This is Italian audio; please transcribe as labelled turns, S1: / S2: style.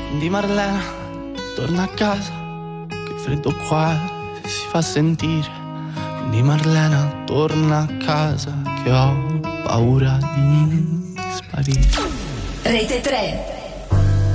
S1: Quindi Marlena, torna a casa, che freddo qua si fa sentire. Quindi Marlena, torna a casa, che ho paura di sparire.
S2: Rete 3.